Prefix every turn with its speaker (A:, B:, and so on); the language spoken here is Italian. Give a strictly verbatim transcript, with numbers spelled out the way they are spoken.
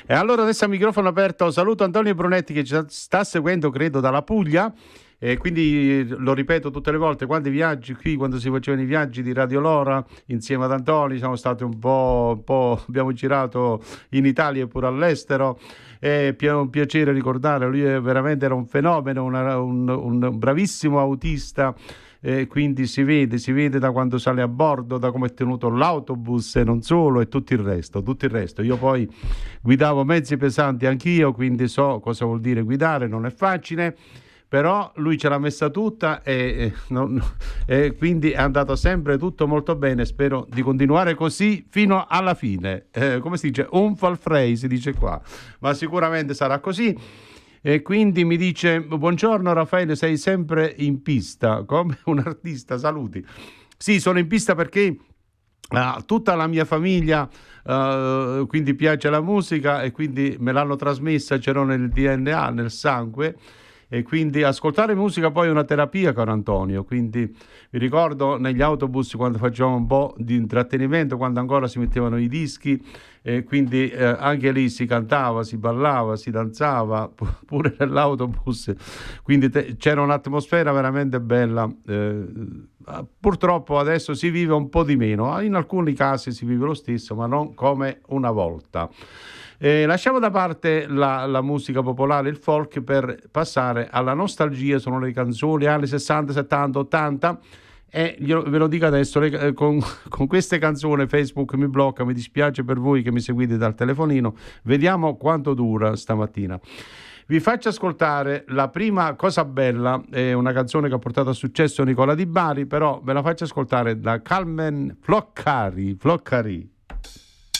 A: E allora adesso a microfono aperto saluto Antonio Brunetti che ci sta seguendo, credo, dalla Puglia. E quindi lo ripeto tutte le volte, quando i viaggi qui, quando si facevano i viaggi di Radio Lora insieme ad Antonio, siamo stati un po', un po' abbiamo girato in Italia e pure all'estero. È un piacere ricordare, lui è veramente era un fenomeno, una, un, un bravissimo autista. E quindi si vede, si vede da quando sale a bordo, da come è tenuto l'autobus e non solo, e tutto il resto, tutto il resto. Io poi guidavo mezzi pesanti anch'io, quindi so cosa vuol dire guidare, non è facile, però lui ce l'ha messa tutta e, e, non, e quindi è andato sempre tutto molto bene. Spero di continuare così fino alla fine. Eh, come si dice? Un fall frey si dice qua, ma sicuramente sarà così. E quindi mi dice: buongiorno Raffaele, sei sempre in pista come un artista, saluti. Sì, sono in pista perché uh, tutta la mia famiglia uh, quindi piace la musica e quindi me l'hanno trasmessa, c'ero nel D N A, nel sangue. E quindi ascoltare musica poi è una terapia, caro Antonio. Quindi mi ricordo negli autobus quando facevamo un po' di intrattenimento, quando ancora si mettevano i dischi, e quindi eh, anche lì si cantava, si ballava, si danzava pure nell'autobus, quindi te- c'era un'atmosfera veramente bella. Eh, purtroppo adesso si vive un po' di meno, in alcuni casi si vive lo stesso, ma non come una volta. Eh, lasciamo da parte la, la musica popolare, il folk, per passare alla nostalgia. Sono le canzoni anni sessanta, settanta, ottanta e io ve lo dico adesso, le, con, con queste canzoni Facebook mi blocca, mi dispiace per voi che mi seguite dal telefonino. Vediamo quanto dura stamattina. Vi faccio ascoltare la prima Cosa Bella, è una canzone che ha portato a successo Nicola Di Bari, però ve la faccio ascoltare da Carmen Floccari, Floccari.